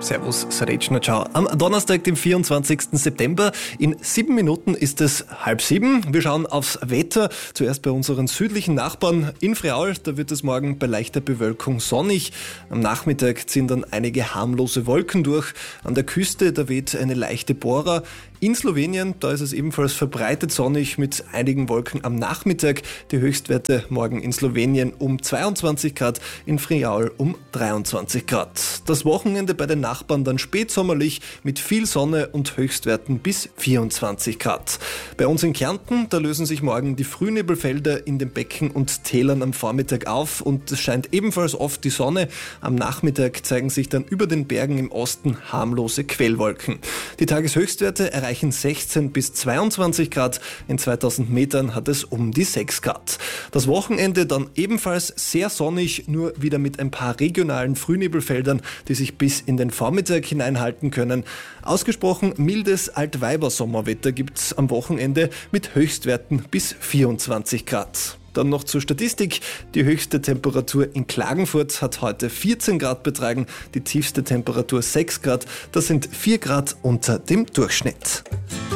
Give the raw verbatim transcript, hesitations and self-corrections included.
Servus, Srečna, ciao. Am Donnerstag, dem vierundzwanzigsten September, in sieben Minuten ist es halb sieben. Wir schauen aufs Wetter. Zuerst bei unseren südlichen Nachbarn in Friaul. Da wird es morgen bei leichter Bewölkung sonnig. Am Nachmittag ziehen dann einige harmlose Wolken durch. An der Küste, da weht eine leichte Bora. In Slowenien, da ist es ebenfalls verbreitet sonnig mit einigen Wolken am Nachmittag. Die Höchstwerte morgen in Slowenien um zweiundzwanzig Grad, in Friaul um dreiundzwanzig Grad. Das Wochenende bei den Nachbarn dann spätsommerlich mit viel Sonne und Höchstwerten bis vierundzwanzig Grad. Bei uns in Kärnten, da lösen sich morgen die Frühnebelfelder in den Becken und Tälern am Vormittag auf und es scheint ebenfalls oft die Sonne. Am Nachmittag zeigen sich dann über den Bergen im Osten harmlose Quellwolken. Die Tageshöchstwerte erreichen sechzehn bis zweiundzwanzig Grad. In zweitausend Metern hat es um die sechs Grad. Das Wochenende dann ebenfalls sehr sonnig, nur wieder mit ein paar regionalen Frühnebelfeldern, die sich bis in den Vormittag hineinhalten können. Ausgesprochen mildes Altweibersommerwetter gibt es am Wochenende mit Höchstwerten bis vierundzwanzig Grad. Dann noch zur Statistik. Die höchste Temperatur in Klagenfurt hat heute vierzehn Grad betragen, die tiefste Temperatur sechs Grad. Das sind vier Grad unter dem Durchschnitt.